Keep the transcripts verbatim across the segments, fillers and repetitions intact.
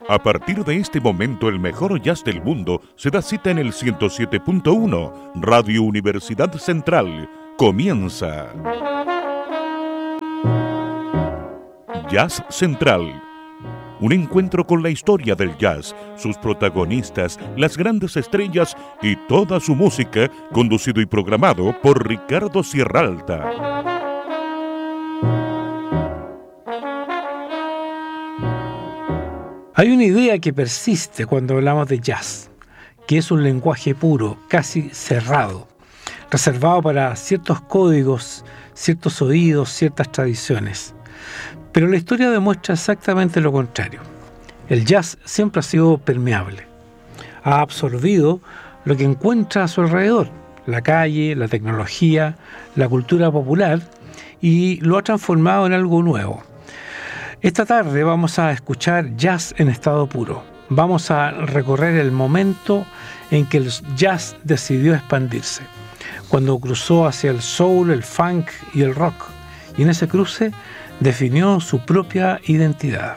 A partir de este momento, el mejor jazz del mundo se da cita en el ciento siete punto uno, Radio Universidad Central. Comienza Jazz Central. Un encuentro con la historia del jazz, sus protagonistas, las grandes estrellas y toda su música, conducido y programado por Ricardo Sierralta. Hay una idea que persiste cuando hablamos de jazz, que es un lenguaje puro, casi cerrado, reservado para ciertos códigos, ciertos oídos, ciertas tradiciones. Pero la historia demuestra exactamente lo contrario. El jazz siempre ha sido permeable. Ha absorbido lo que encuentra a su alrededor, la calle, la tecnología, la cultura popular, y lo ha transformado en algo nuevo. Esta tarde vamos a escuchar jazz en estado puro. Vamos a recorrer el momento en que el jazz decidió expandirse, cuando cruzó hacia el soul, el funk y el rock, y en ese cruce definió su propia identidad.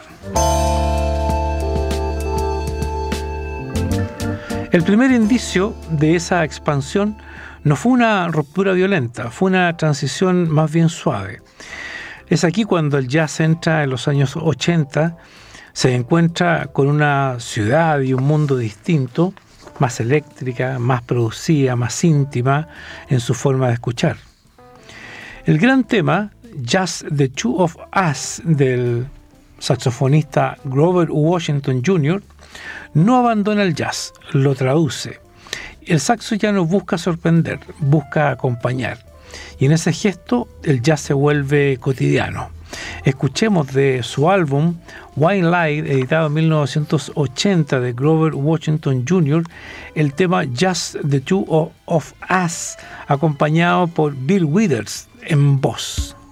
El primer indicio de esa expansión no fue una ruptura violenta, fue una transición más bien suave. Es aquí cuando el jazz entra en los años ochenta, se encuentra con una ciudad y un mundo distinto, más eléctrica, más producida, más íntima en su forma de escuchar. El gran tema, Just the Two of Us, del saxofonista Grover Washington junior, no abandona el jazz, lo traduce. El saxo ya no busca sorprender, busca acompañar. Y en ese gesto el jazz se vuelve cotidiano. Escuchemos de su álbum Wine Light, editado en mil novecientos ochenta, de Grover Washington junior, el tema Just the Two of Us, acompañado por Bill Withers en voz.